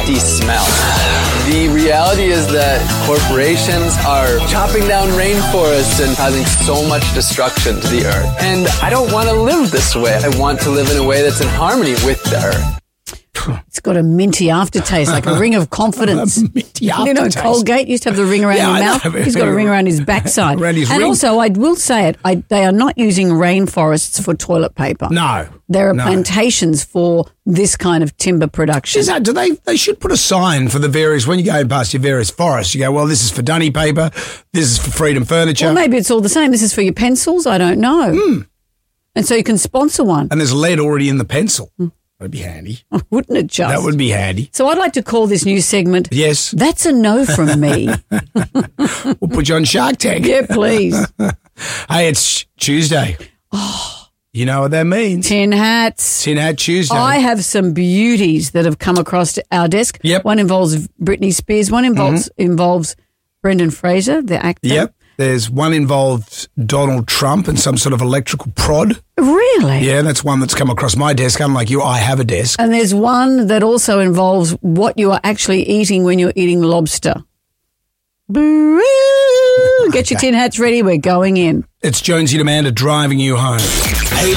musty smell. The reality is that corporations are chopping down rainforests and causing so much destruction to the earth. And I don't want to live this way. I want to live in a way that's in harmony with the earth. It's got a minty aftertaste, like a ring of confidence. Minty aftertaste. You know, Colgate used to have the ring around your mouth. He's got a ring around his backside. Around his and ring. also, I will say it, they are not using rainforests for toilet paper. No. There are plantations for this kind of timber production. Is that, they should put a sign for the various, when you go past your various forests, you go, well, this is for Dunny paper, this is for Freedom Furniture. Well, maybe it's all the same. This is for your pencils. I don't know. And so you can sponsor one. And there's lead already in the pencil. That'd be handy. Wouldn't it just? That would be handy. So I'd like to call this new segment, Yes. That's a No from Me. We'll put you on Shark Tank. Yeah, please. Hey, it's Tuesday. You know what that means. Tin hats. Tin Hat Tuesday. I have some beauties that have come across our desk. Yep. One involves Britney Spears. One involves Brendan Fraser, the actor. Yep. There's one involved Donald Trump and some sort of electrical prod. Really? Yeah, that's one that's come across my desk. Unlike you, I have a desk. And there's one that also involves what you are actually eating when you're eating lobster. Boo! Get your tin hats ready. We're going in. It's Jonesy and Amanda driving you home. Hey,